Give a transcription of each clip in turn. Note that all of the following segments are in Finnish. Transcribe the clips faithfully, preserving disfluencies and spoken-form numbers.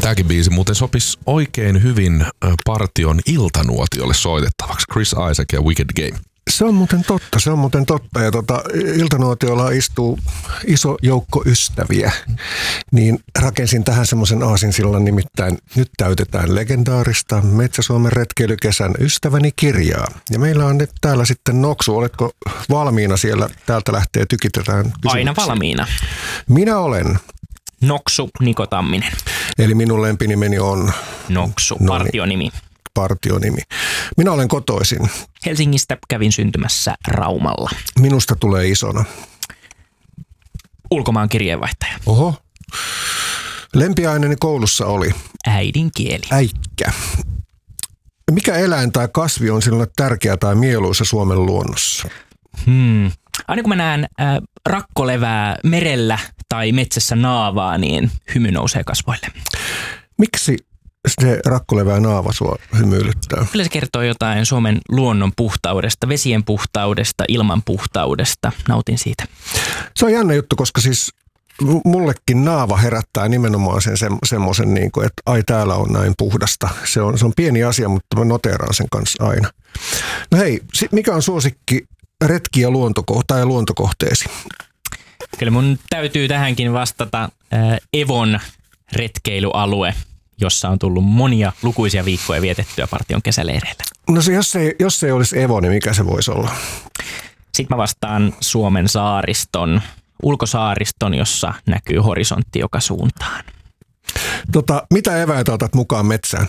Tämäkin biisi muuten sopisi oikein hyvin Partion iltanuotiolle soitettavaksi. Chris Isaak ja Wicked Game. Se on muuten totta, se on muuten totta. Ja tota, iltanuotiolla istuu iso joukko ystäviä. Niin rakensin tähän semmoisen aasinsillan, nimittäin nyt täytetään legendaarista Metsä-Suomen retkeilykesän Ystäväni kirjaa. Ja meillä on nyt täällä sitten Noksu. Oletko valmiina siellä? Täältä lähtee tykitetään kysymyksiä. Aina valmiina. Minä olen. Noksu Niko Tamminen. Eli minun lempinimeni on. Noksu, no partionimi. Partionimi. Minä olen kotoisin. Helsingistä kävin syntymässä Raumalla. Minusta tulee isona. Ulkomaan kirjeenvaihtaja. Oho. Lempiaineeni koulussa oli. Äidinkieli. Äikkä. Mikä eläin tai kasvi on sinulle tärkeä tai mieluisa Suomen luonnossa? Hmm. Aina kun mä näen äh, rakkolevää merellä tai metsässä naavaa, niin hymy nousee kasvoille. Miksi se rakkolevää naava sua hymyilyttää? Kyllä se kertoo jotain Suomen luonnon puhtaudesta, vesien puhtaudesta, ilman puhtaudesta. Nautin siitä. Se on jännä juttu, koska siis mullekin naava herättää nimenomaan sen se, semmoisen, niin kuin, että ai täällä on näin puhdasta. Se on, se on pieni asia, mutta mä noteeraan sen kanssa aina. No hei, mikä on suosikki retki- ja luontokohta ja luontokohteesi? Kyllä mun täytyy tähänkin vastata äh, Evon retkeilyalue, jossa on tullut monia lukuisia viikkoja vietettyä Partion kesäleireillä. No se, jos, ei, jos ei olisi Evo, niin mikä se voisi olla? Sitten mä vastaan Suomen saariston, ulkosaariston, jossa näkyy horisontti joka suuntaan. Tota, mitä eväitä otat mukaan metsään?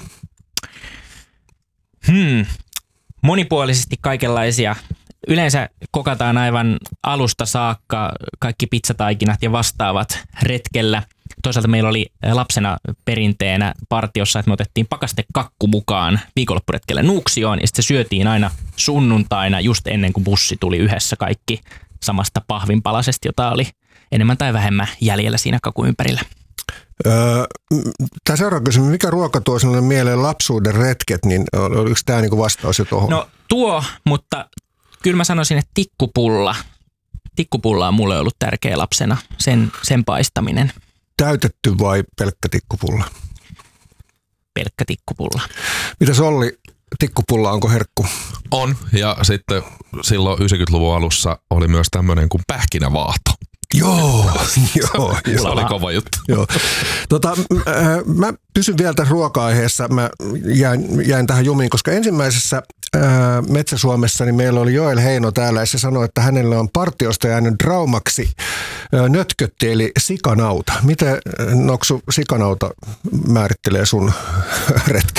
Hmm. Monipuolisesti kaikenlaisia. Yleensä kokataan aivan alusta saakka kaikki pizzataikinat ja vastaavat retkellä. Toisaalta meillä oli lapsena perinteenä partiossa, että me otettiin pakastekakku mukaan viikonloppuretkelle Nuuksioon ja sitten se syötiin aina sunnuntaina just ennen kuin bussi tuli yhdessä kaikki samasta pahvinpalasesta, jota oli enemmän tai vähemmän jäljellä siinä kakun ympärillä. Öö, tämä seuraava kysymys, mikä ruoka tuo sinulle mieleen lapsuuden retket, niin oliko tämä niinku vastaus jo tuohon? No tuo, mutta kyllä mä sanoisin, että tikkupulla. Tikkupulla on mulle ollut tärkeä lapsena, sen, sen paistaminen. Täytetty vai pelkkä tikkupulla? Pelkkä tikkupulla. Mitäs Olli, tikkupulla onko herkku? On, ja sitten silloin yhdeksänkymmentäluvun alussa oli myös tämmöinen kuin pähkinävaahto. Joo, joo, Se joo. oli kova juttu. Joo. Tota, äh, mä pysyn vielä tässä ruoka-aiheessa. Mä jäin, jäin tähän jumiin, koska ensimmäisessä äh, Metsä-Suomessa niin meillä oli Joel Heino täällä ja se sanoi, että hänellä on partiosta jäänyt traumaksi äh, nötkötti eli sikanauta. Miten Noksu sikanauta määrittelee sun retki?